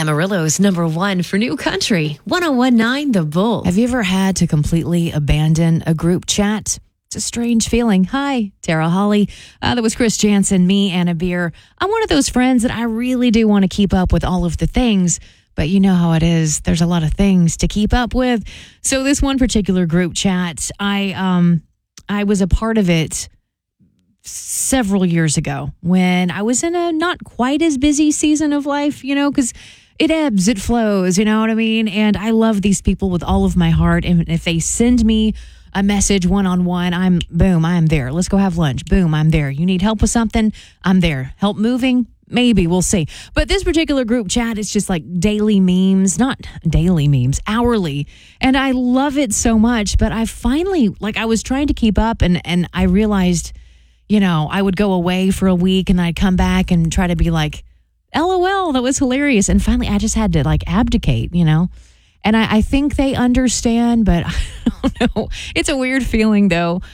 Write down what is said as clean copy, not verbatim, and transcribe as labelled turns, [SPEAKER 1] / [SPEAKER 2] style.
[SPEAKER 1] Amarillo's #1 for new country, 1019 The Bull.
[SPEAKER 2] Have you ever had to completely abandon a group chat? It's a strange feeling. Hi, Tara Holly. That was Chris Jansen, me, Anna Beer. I'm one of those friends that I really do want to keep up with all of the things, but you know how it is. There's a lot of things to keep up with. So this one particular group chat, I was a part of it several years ago when I was in a not quite as busy season of life, because it ebbs, it flows, you know what I mean? And I love these people with all of my heart. And if they send me a message one-on-one, I'm there. Let's go have lunch. Boom, I'm there. You need help with something? I'm there. Help moving? Maybe, we'll see. But this particular group chat is just like daily memes, not daily memes, hourly. And I love it so much. But I finally, I was trying to keep up and I realized, I would go away for a week and I'd come back and try to be like, LOL, that was hilarious. And finally, I just had to abdicate, And I think they understand, but I don't know. It's a weird feeling, though.